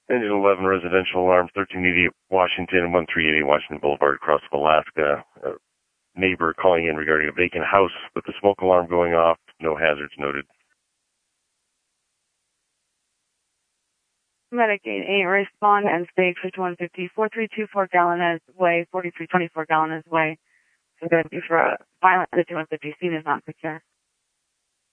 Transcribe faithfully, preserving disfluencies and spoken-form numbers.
Engine eleven residential alarm, thirteen eighty Washington, thirteen eighty Washington Boulevard, across Alaska. A neighbor calling in regarding a vacant house with the smoke alarm going off. No hazards noted. Medicaid eight, respond and state fifty-one fifty, forty-three twenty-four Gallonez Way, forty-three twenty-four Gallonez Way. So good for a violent fifty-one fifty, scene is not secure.